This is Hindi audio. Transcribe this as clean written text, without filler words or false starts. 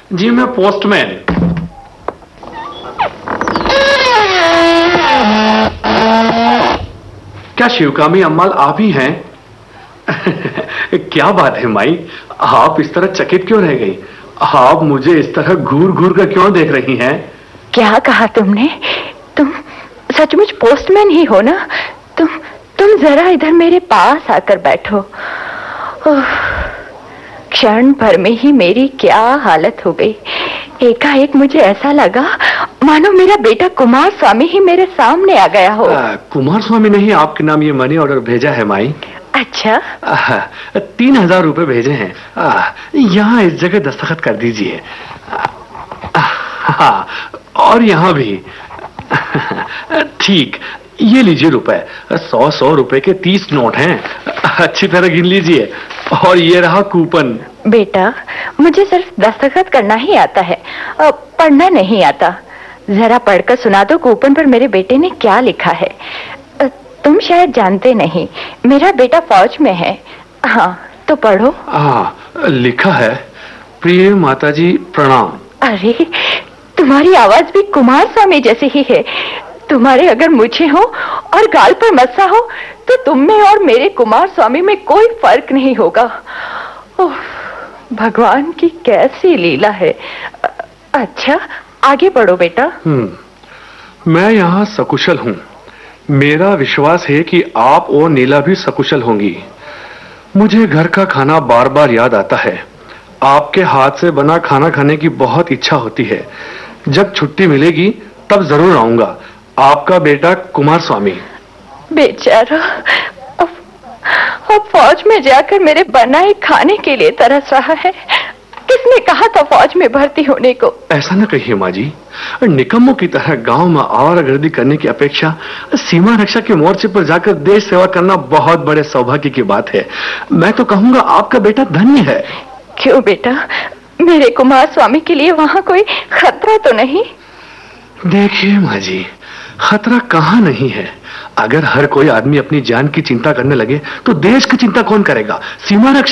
जी मैं पोस्टमैन। क्या शिवकामी अम्माल आप ही हैं? क्या बात है माई, आप इस तरह चकित क्यों रह गई? आप मुझे इस तरह घूर घूर कर क्यों देख रही हैं? क्या कहा तुमने? तुम सचमुच पोस्टमैन ही हो ना? तुम जरा इधर मेरे पास आकर बैठो। क्षण भर में ही मेरी क्या हालत हो गई। एकाएक मुझे ऐसा लगा मानो मेरा बेटा कुमार स्वामी ही मेरे सामने आ गया हो। कुमार स्वामी नहीं, आपके नाम ये मनी ऑर्डर भेजा है माई। अच्छा? 3000 रुपए भेजे हैं। यहाँ इस जगह दस्तखत कर दीजिए। हाँ, और यहाँ भी। ठीक, ये लीजिए रुपए। 100 रुपए के 30 नोट हैं। अच्छी तरह गिन लीजिए। और ये रहा कूपन। बेटा, मुझे सिर्फ दस्तखत करना ही आता है, पढ़ना नहीं आता। जरा पढ़कर सुना दो कूपन पर मेरे बेटे ने क्या लिखा है। तुम शायद जानते नहीं, मेरा बेटा फौज में है। हाँ, तो पढ़ो। लिखा है, प्रिय माताजी प्रणाम। अरे, तुम्हारी आवाज भी कुमार स्वामी जैसी ही है। तुम्हारे अगर मूछें हो और गाल पर मस्सा हो तो तुम में और मेरे कुमार स्वामी में कोई फर्क नहीं होगा। भगवान की कैसी लीला है। अच्छा, आगे बढ़ो बेटा। मैं यहाँ सकुशल हूँ। मेरा विश्वास है कि आप और नीला भी सकुशल होंगी। मुझे घर का खाना बार बार याद आता है। आपके हाथ से बना खाना खाने की बहुत इच्छा होती है। जब छुट्टी मिलेगी तब जरूर आऊंगा। आपका बेटा कुमार स्वामी। बेचारा अब फौज में जाकर मेरे बनाए खाने के लिए तरस रहा है। किसने कहा था फौज में भर्ती होने को? ऐसा न कहिए माँ जी। निकम्मों की तरह गांव में आवारागर्दी करने की अपेक्षा सीमा रक्षा के मोर्चे पर जाकर देश सेवा करना बहुत बड़े सौभाग्य की बात है। मैं तो कहूंगा आपका बेटा धन्य है। क्यों बेटा, मेरे कुमार स्वामी के लिए वहां कोई खतरा तो नहीं? देखिए माँ जी, खतरा कहाँ नहीं है। अगर हर कोई आदमी अपनी जान की चिंता करने लगे तो देश की चिंता कौन करेगा? सीमा रक्षा